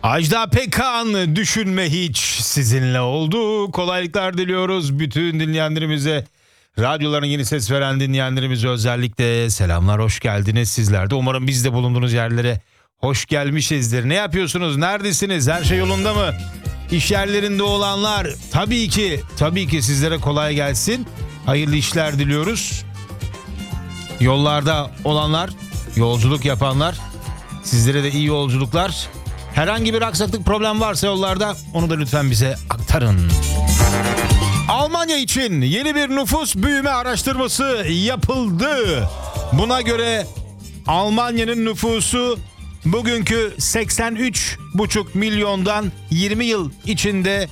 Ajda Pekkan düşünme hiç sizinle oldu. Kolaylıklar diliyoruz bütün dinleyenlerimize. Radyoların yeni ses veren dinleyenlerimize özellikle selamlar, hoş geldiniz sizler de. Umarım biz de bulunduğunuz yerlere hoş gelmişizdir. Ne yapıyorsunuz? Neredesiniz? Her şey yolunda mı? İş yerlerinde olanlar tabii ki sizlere kolay gelsin. Hayırlı işler diliyoruz. Yollarda olanlar, yolculuk yapanlar, sizlere de iyi yolculuklar. Herhangi bir aksaklık, problem varsa yollarda onu da lütfen bize aktarın. Almanya için yeni bir nüfus büyüme araştırması yapıldı. Buna göre Almanya'nın nüfusu bugünkü 83,5 milyondan 20 yıl içinde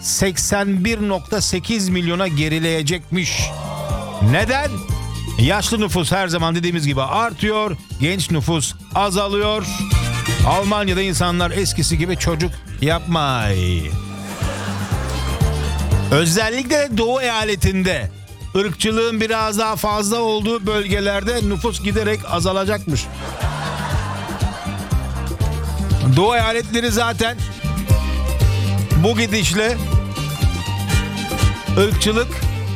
81,8 milyona gerileyecekmiş. Neden? Yaşlı nüfus her zaman dediğimiz gibi artıyor, genç nüfus azalıyor. Almanya'da insanlar eskisi gibi çocuk yapmay. Özellikle Doğu eyaletinde ırkçılığın biraz daha fazla olduğu bölgelerde nüfus giderek azalacakmış. Doğu eyaletleri zaten bu gidişle ırkçılık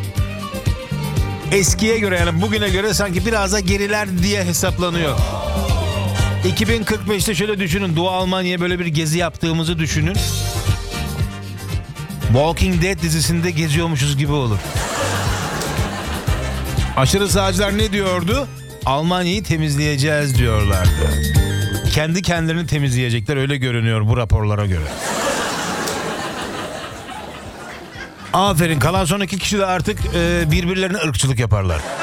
eskiye göre, yani bugüne göre sanki biraz da geriler diye hesaplanıyor. 2045'te şöyle düşünün, Doğu Almanya'ya böyle bir gezi yaptığımızı düşünün. Walking Dead dizisinde geziyormuşuz gibi olur. Aşırı sağcılar ne diyordu? Almanya'yı temizleyeceğiz diyorlardı. Kendi kendilerini temizleyecekler, öyle görünüyor bu raporlara göre. Aferin, kalan son 2 kişi de artık birbirlerine ırkçılık yaparlar.